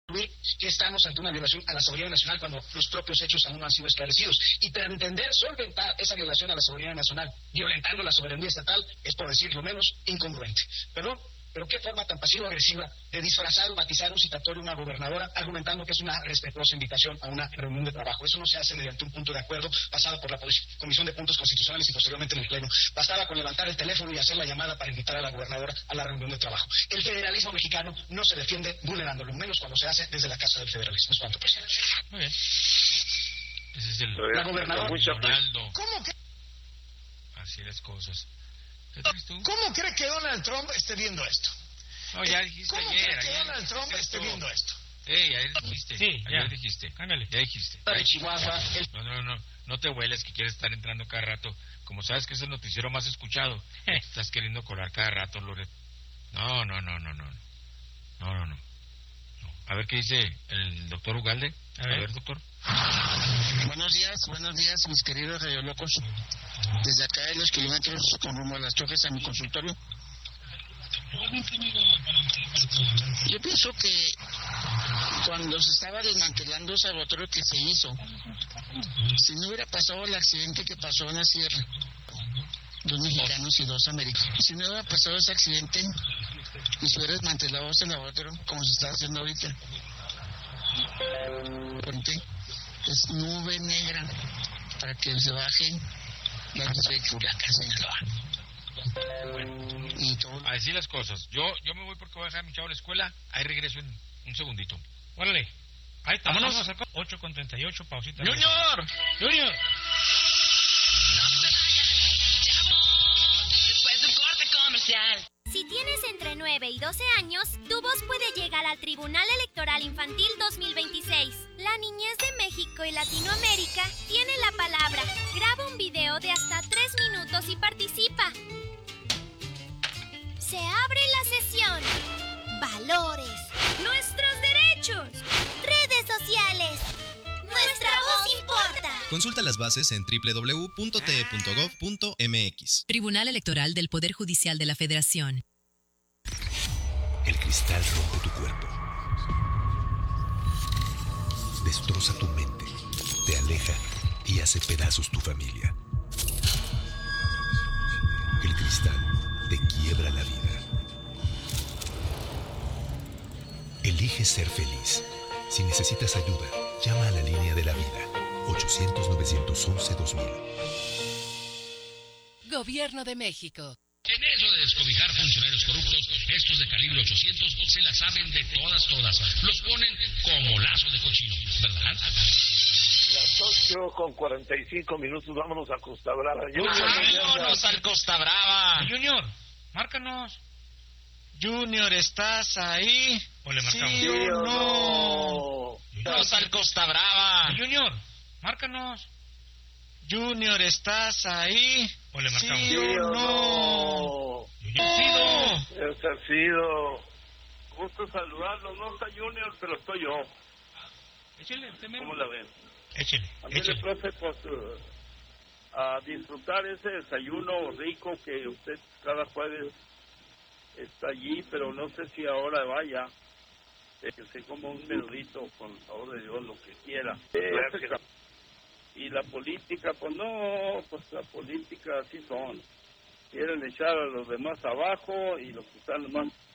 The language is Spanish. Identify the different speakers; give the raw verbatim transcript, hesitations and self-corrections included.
Speaker 1: que estamos ante una violación a la soberanía nacional cuando los propios hechos aún no han sido esclarecidos. Y pretender solventar esa violación a la soberanía nacional violentando la soberanía estatal es, por decirlo menos, incongruente. Perdón, pero qué forma tan pasivo-agresiva de disfrazar o batizar un citatorio a una gobernadora argumentando que es una respetuosa invitación a una reunión de trabajo. Eso no se hace mediante un punto de acuerdo pasado por la Comisión de Puntos Constitucionales y posteriormente en el Pleno. Bastaba con levantar el teléfono y hacer la llamada para invitar a la gobernadora a la reunión de trabajo. El federalismo mexicano no se defiende vulnerándolo, menos cuando se hace desde la Casa del Federalismo. Es cuanto, presidente.
Speaker 2: Muy bien. Ese es el...
Speaker 1: La gobernadora...
Speaker 2: Ronaldo.
Speaker 3: ¿Cómo que...
Speaker 2: Así las cosas.
Speaker 3: ¿Cómo cree que Donald Trump esté viendo esto?
Speaker 2: No, ya dijiste
Speaker 3: ¿Cómo
Speaker 2: ayer.
Speaker 3: cree que
Speaker 2: ayer
Speaker 3: Donald Trump esté viendo esto?
Speaker 2: Sí, ayer dijiste.
Speaker 4: Sí,
Speaker 2: ayer
Speaker 4: ya.
Speaker 2: dijiste.
Speaker 4: Ándale.
Speaker 2: Ya dijiste.
Speaker 1: de Chihuahua, el...
Speaker 2: No, no, no. No te hueles que quieres estar entrando cada rato. Como sabes que es el noticiero más escuchado,
Speaker 4: Eh.
Speaker 2: estás queriendo colar cada rato, Loret. No, no, no, no, no. No, no, no. No. A ver qué dice el doctor Ugalde.
Speaker 4: A
Speaker 2: A
Speaker 4: ver.
Speaker 2: ver, doctor.
Speaker 5: Buenos días, buenos días, mis queridos radiolocos. Desde acá de los kilómetros con rumbo a las Chojes a mi consultorio. Yo pienso que cuando se estaba desmantelando ese laboratorio que se hizo, si no hubiera pasado el accidente que pasó en la sierra, dos mexicanos y dos americanos, si no hubiera pasado ese accidente y se hubiera desmantelado ese laboratorio como se está haciendo ahorita, ponte, es nube negra para que se baje la nube de Culiacán, Sinaloa. Y todo.
Speaker 2: A decir las cosas. Yo yo me voy porque voy a dejar a mi chavo a la escuela. Ahí regreso en un segundito.
Speaker 4: Órale. Ahí está.
Speaker 2: Vámonos.
Speaker 4: Vamos a sacar ocho con treinta y ocho, pausita.
Speaker 2: ¡Junior!
Speaker 4: ¡Junior!
Speaker 6: Después del corte comercial.
Speaker 7: Si tienes entre nueve y doce años, tu voz puede llegar al Tribunal Electoral Infantil dos mil veintiséis. La niñez de México y Latinoamérica tiene la palabra. Graba un video de hasta tres minutos y participa. Se abre la sesión. Valores. Nuestros derechos. Redes sociales. Nuestra voz importa.
Speaker 8: Consulta las bases en doble u doble u doble u punto t e punto gov punto m x.
Speaker 9: Tribunal Electoral del Poder Judicial de la Federación.
Speaker 10: El cristal rompe tu cuerpo. Destroza tu mente. Te aleja y hace pedazos tu familia. El cristal te quiebra la vida. Elige ser feliz. Si necesitas ayuda, llama a la línea de la vida. ochocientos, novecientos once, dos mil.
Speaker 9: Gobierno de México.
Speaker 11: En eso de descobijar funcionarios corruptos, estos de calibre ochocientos se la saben de todas, todas. Los ponen como lazo de cochino, ¿verdad?
Speaker 12: Las ocho con cuarenta y cinco minutos, vámonos a Costa Brava.
Speaker 2: ¡Vámonos al Costa Brava!
Speaker 4: Junior, márcanos.
Speaker 5: Junior, ¿estás ahí?
Speaker 4: O le marcamos.
Speaker 5: ¿Sí o no?
Speaker 2: ¡Vámonos al Costa Brava!
Speaker 4: Junior, márcanos.
Speaker 5: Junior, ¿estás ahí?
Speaker 4: O le marcamos.
Speaker 5: ¿Sí o no?
Speaker 12: Es sido. Gusto saludarlo. No está Junior, pero estoy yo.
Speaker 4: Échale, usted mismo.
Speaker 12: ¿Cómo la ven?
Speaker 4: Échale,
Speaker 12: A mí
Speaker 4: échale.
Speaker 12: le profe, pues, uh, a disfrutar ese desayuno rico que usted cada jueves está allí, pero no sé si ahora vaya. Eh, que se coma un menudito, con el favor de Dios, lo que quiera. Gracias. Y la política, pues no, pues la política así son. Quieren echar a los demás abajo y los que están más